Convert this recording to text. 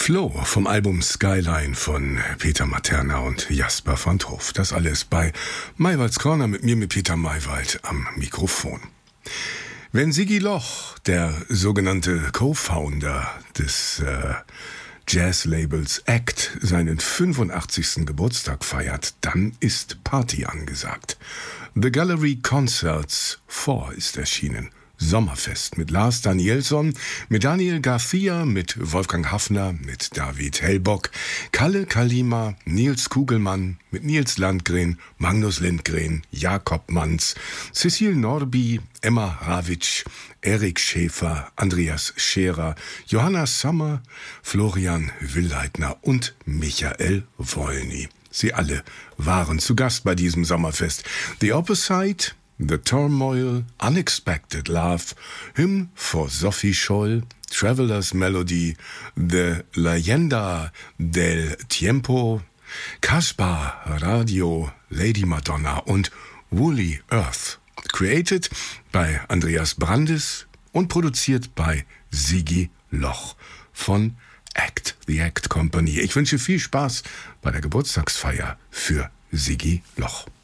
Flow vom Album Skyline von Peter Materna und Jasper van 't Hof. Das alles bei Maywalds Corner mit mir, mit Peter Maywald am Mikrofon. Wenn Sigi Loch, der sogenannte Co-Founder des Jazz-Labels Act, seinen 85. Geburtstag feiert, dann ist Party angesagt. The Gallery Concerts 4 ist erschienen. Sommerfest mit Lars Danielsson, mit Daniel Garcia, mit Wolfgang Hafner, mit David Hellbock, Kalle Kalima, Nils Kugelmann, mit Nils Landgren, Magnus Lindgren, Jakob Manz, Cecil Norby, Emma Ravitsch, Erik Schäfer, Andreas Scherer, Johanna Sommer, Florian Willeitner und Michael Wolny. Sie alle waren zu Gast bei diesem Sommerfest. The Opposite, The Turmoil, Unexpected Love, Hymn for Sophie Scholl, Traveler's Melody, The Leyenda del Tiempo, Kaspar Radio, Lady Madonna und Woolly Earth. Created bei Andreas Brandes und produziert bei Sigi Loch von Act, The Act Company. Ich wünsche viel Spaß bei der Geburtstagsfeier für Sigi Loch.